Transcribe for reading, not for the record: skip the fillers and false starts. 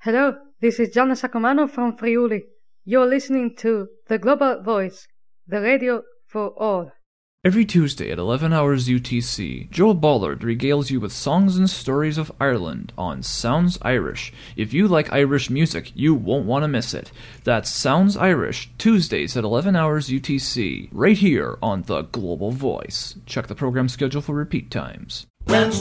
Hello, this is Gianna Sacomano from Friuli. You're listening to The Global Voice, the radio for all. Every Tuesday at 11 hours UTC, Joel Ballard regales you with songs and stories of Ireland on Sounds Irish. If you like Irish music, you won't want to miss it. That's Sounds Irish, Tuesdays at 11 hours UTC, right here on The Global Voice. Check the program schedule for repeat times.